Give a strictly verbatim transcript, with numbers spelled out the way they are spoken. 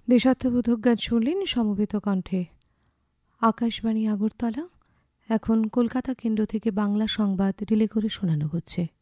দেশাত্মবোধক গান শুনলেন সমবেত কণ্ঠে। আকাশবাণী আগরতলা। এখন কলকাতা কেন্দ্র থেকে বাংলা সংবাদ রিলে করে শোনানো হচ্ছে।